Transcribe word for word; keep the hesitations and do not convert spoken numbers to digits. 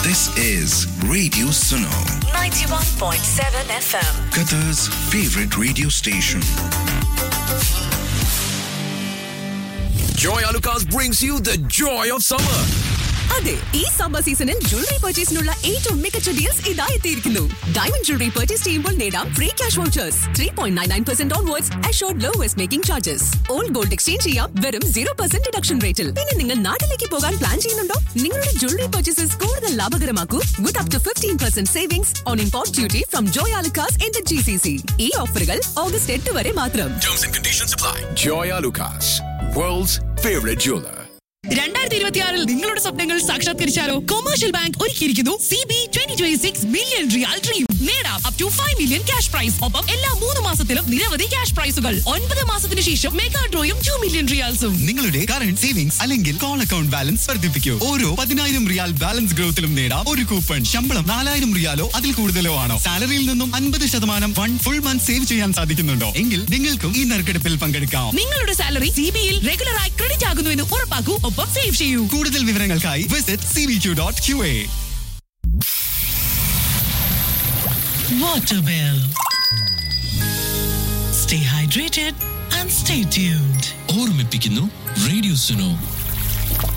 This is Radio Suno, ninety-one point seven F M. Qatar's favorite radio station. Joy Alucas brings you the joy of summer. അതെ, ഈ summer സീസണിൽ jewellery പർച്ചേസിനുള്ള ഏറ്റവും മികച്ച deals ഇതായി എത്തിയിരിക്കുന്നു. Diamond jewellery purchase ചെയ്യുമ്പോൾ നേടാം free cash vouchers, three point nine nine percent onwards, assured lowest making charges. Old gold exchange ചെയ്യാം വെറും സീറോ പെർസെന്റ് ഡിഡക്ഷൻ റേറ്റിൽ. പിന്നെ നിങ്ങൾ നാട്ടിലേക്ക് പോകാൻ പ്ലാൻ ചെയ്യുന്നുണ്ടോ? നിങ്ങളുടെ ജ്വല്ലറി പർച്ചേസസ് കൂടുതൽ ലാഭകരമാക്കൂ വിത്ത് up to fifteen percent savings on import duty from Joy Alukkas in the G C C. ഈ ഓഫറുകൾ ഓഗസ്റ്റ് എട്ട് വരെ മാത്രം. Terms and conditions apply. Joy Alucas, world's favorite jeweler. രണ്ടായിരത്തി ഇരുപത്തിയാറിൽ നിങ്ങളുടെ സ്വപ്നങ്ങൾ സാക്ഷാത്കരിച്ചാലോ? കൊമേഴ്ഷ്യൽ ബാങ്ക് ഒരുക്കിയിരിക്കുന്നു C B twenty twenty six million റിയാൽ ഡ്രീം. നേടാം up to five million cash prize. ഒപ്പം എല്ലാ മൂന്ന് മാസത്തിലും നിരവധി ക്യാഷ് പ്രൈസുകൾ. ഒൻപത് മാസത്തിന് ശേഷം മെഗാ ഡ്രോയും ടു മില്യൺ റിയാൽസും. നിങ്ങളുടെ കറന്റ് സേവിംഗ്സ് അല്ലെങ്കിൽ കോൾ അക്കൗണ്ട് ബാലൻസ് വർദ്ധിപ്പിക്കൂ. ഓരോ പതിനായിരം റിയാൽ ബാലൻസ് ഗ്രോത്തിലും നേടാം ഒരു കൂപ്പൺ. ശമ്പളം നാലായിരം റിയാലോ അതിൽ കൂടുതലോ ആണോ? സാലറിയിൽ നിന്നും അൻപത് ശതമാനം ഫണ്ട് ഫുൾ മന്ത് സേവ് ചെയ്യാൻ സാധിക്കുന്നുണ്ടോ? എങ്കിൽ നിങ്ങൾക്കും ഈ നറുക്കെടുപ്പിൽ പങ്കെടുക്കാം. നിങ്ങളുടെ സാലറി സി ബിയിൽ റെഗുലറായി ക്രെഡിറ്റ് ആകുന്നു എന്ന് ഉറപ്പാക്കൂ. ഒപ്പം സേവ് ചെയ്യൂ. കൂടുതൽ വിവരങ്ങൾക്കായി visit C B Q dot Q A. Waterwell. Stay hydrated and stay tuned. ഓർമ്മിപ്പിക്കുന്നു റേഡിയോ സുനോ.